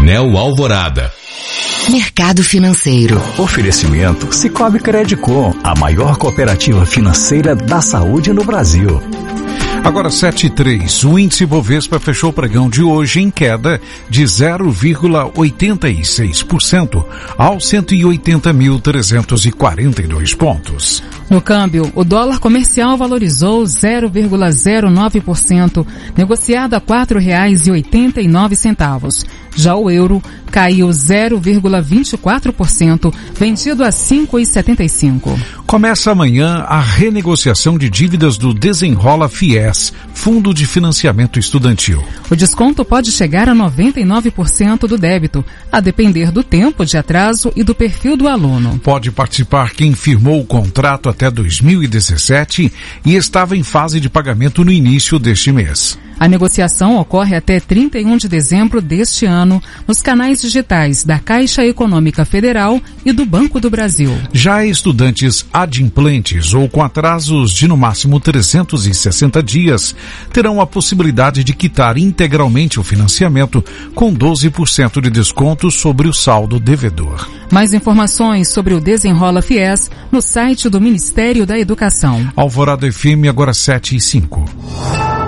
Neo Alvorada. Mercado financeiro. Oferecimento Cicobi Credicom, a maior cooperativa financeira da saúde no Brasil. Agora 7,3. O índice Bovespa fechou o pregão de hoje em queda de 0,86% aos 180.342 pontos. No câmbio, o dólar comercial valorizou 0,09%, negociado a R$ 4,89. Já o euro caiu 0,24%, vendido a R$ 5,75. Começa amanhã a renegociação de dívidas do Desenrola Fies, Fundo de Financiamento Estudantil. O desconto pode chegar a 99% do débito, a depender do tempo de atraso e do perfil do aluno. Pode participar quem firmou o contrato até 2017 e estava em fase de pagamento no início deste mês. A negociação ocorre até 31 de dezembro deste ano nos canais digitais da Caixa Econômica Federal e do Banco do Brasil. Já estudantes adimplentes ou com atrasos de no máximo 360 dias terão a possibilidade de quitar integralmente o financiamento com 12% de desconto sobre o saldo devedor. Mais informações sobre o Desenrola Fies no site do Ministério da Educação. Alvorada FM, agora 7:05.